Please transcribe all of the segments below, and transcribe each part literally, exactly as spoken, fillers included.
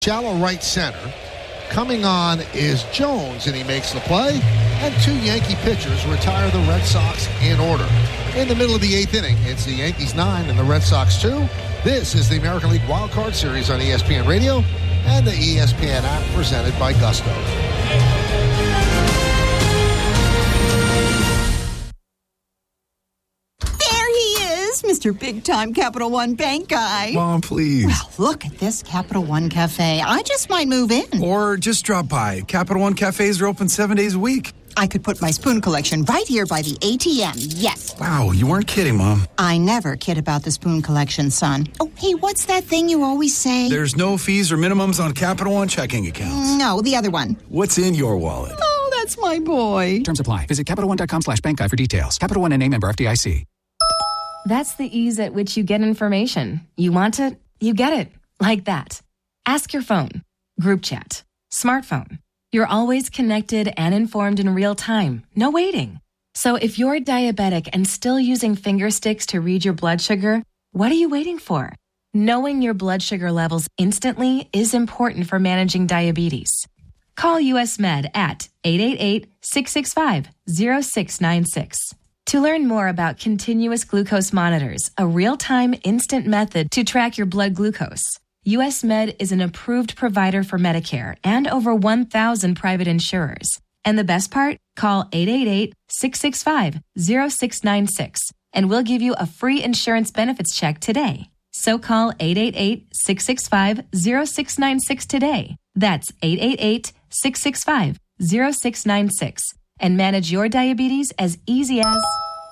Shallow right center. Coming on is Jones, and he makes the play. And two Yankee pitchers retire the Red Sox in order. In the middle of the eighth inning, it's the Yankees nine and the Red Sox two. This is the American League Wild Card Series on E S P N Radio and the E S P N app presented by Gusto. Mister Big-Time Capital One Bank guy. Mom, please. Well, look at this Capital One Cafe. I just might move in. Or just drop by. Capital One Cafes are open seven days a week. I could put my spoon collection right here by the A T M, yes. Wow, you weren't kidding, Mom. I never kid about the spoon collection, son. Oh, hey, what's that thing you always say? There's no fees or minimums on Capital One checking accounts. No, the other one. What's in your wallet? Oh, that's my boy. Terms apply. Visit CapitalOne.com slash bank guide for details. Capital One N A member F D I C. That's the ease at which you get information. You want it, you get it. Like that. Ask your phone. Group chat. Smartphone. You're always connected and informed in real time. No waiting. So if you're diabetic and still using finger sticks to read your blood sugar, what are you waiting for? Knowing your blood sugar levels instantly is important for managing diabetes. Call U S Med at eight eight eight, six six five, zero six nine six. To learn more about continuous glucose monitors, a real-time instant method to track your blood glucose, U S Med is an approved provider for Medicare and over one thousand private insurers. And the best part? Call eight eight eight, six six five, zero six nine six and we'll give you a free insurance benefits check today. So call eight eight eight, six six five, zero six nine six today. That's eight eight eight, six six five, zero six nine six. And manage your diabetes as easy as...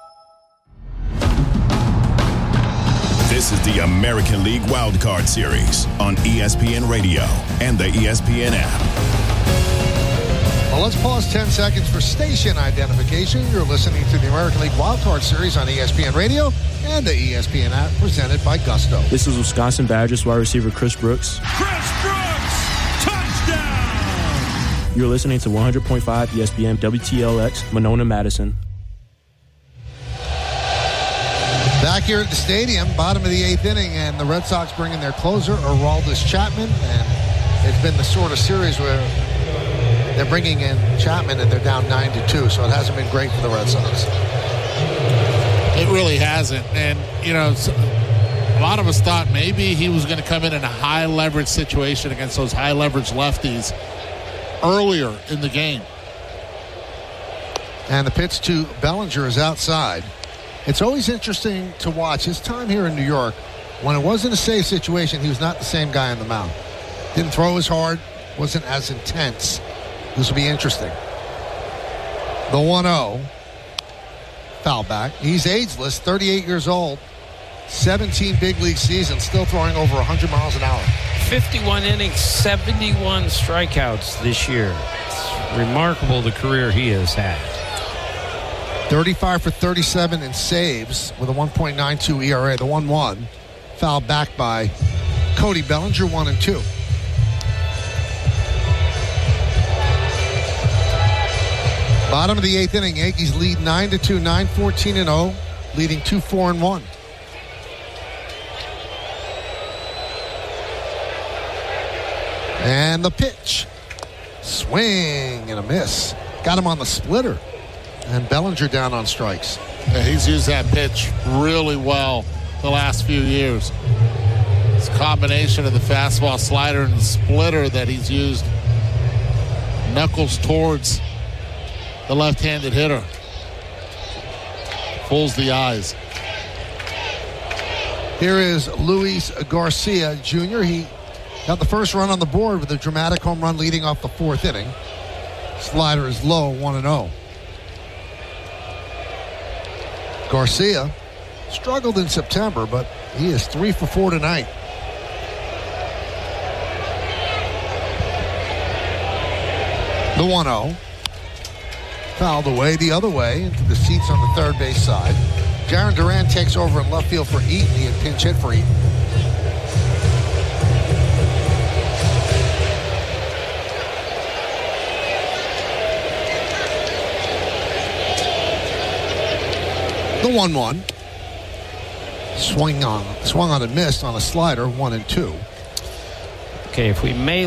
This is the American League Wild Card Series on E S P N Radio and the E S P N app. Well, let's pause ten seconds for station identification. You're listening to the American League Wild Card Series on E S P N Radio and the E S P N app presented by Gusto. This is Wisconsin Badgers wide receiver Chris Brooks. Chris Brooks, touchdown! You're listening to one hundred point five E S P N W T L X, Monona, Madison. Back here at the stadium, bottom of the eighth inning, and the Red Sox bring in their closer, Aroldis Chapman, and it's been the sort of series where they're bringing in Chapman and they're down nine to two, so it hasn't been great for the Red Sox. It really hasn't, and you know, a lot of us thought maybe he was going to come in in a high leverage situation against those high leverage lefties earlier in the game. And the pitch to Bellinger is outside. It's always interesting to watch his time here in New York. When it wasn't a safe situation, he was not the same guy on the mound. Didn't throw as hard, wasn't as intense. This will be interesting. The one oh. Foul back. He's ageless, thirty-eight years old. seventeen big league seasons, still throwing over one hundred miles an hour. fifty-one innings, seventy-one strikeouts this year. It's remarkable the career he has had. thirty-five for thirty-seven in saves with a one point nine two E R A. The one one. Foul back by Cody Bellinger, one and two. Bottom of the eighth inning, Yankees lead nine to two, nine fourteen and oh, leading two four and one. And the pitch. Swing and a miss. Got him on the splitter. And Bellinger down on strikes. Yeah, he's used that pitch really well the last few years. It's a combination of the fastball, slider, and the splitter that he's used. Knuckles towards the left-handed hitter. Fools the eyes. Here is Luis Garcia Junior He got the first run on the board with a dramatic home run leading off the fourth inning. Slider is low, one and oh. Garcia struggled in September, but he is three for four tonight. The one oh. Fouled away the other way into the seats on the third base side. Jaron Duran takes over in left field for Eaton. He had pinch hit for Eaton. The one one. Swing on, swung on and missed on a slider, one and two. Okay, if we may